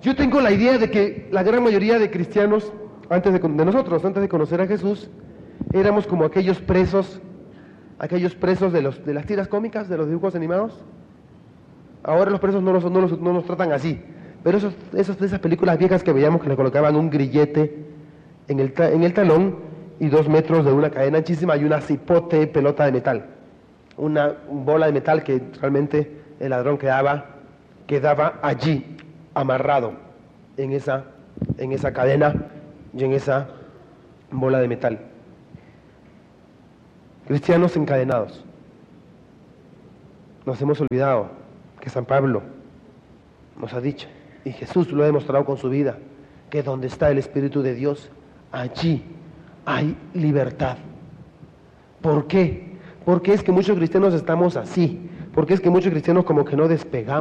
Yo tengo la idea de que la gran mayoría de cristianos, antes de de conocer a Jesús, éramos como aquellos presos de las tiras cómicas, de los dibujos animados. Ahora los presos no nos tratan así, pero esas películas viejas que veíamos que le colocaban un grillete en el talón y 2 metros de una cadena anchísima y una cipote pelota de metal, una bola de metal que realmente el ladrón quedaba allí, amarrado en esa cadena y en esa bola de metal. Cristianos encadenados. Nos hemos olvidado que San Pablo nos ha dicho, y Jesús lo ha demostrado con su vida, que donde está el Espíritu de Dios, allí hay libertad. ¿Por qué? Porque es que muchos cristianos estamos así, porque es que muchos cristianos como que no despegamos.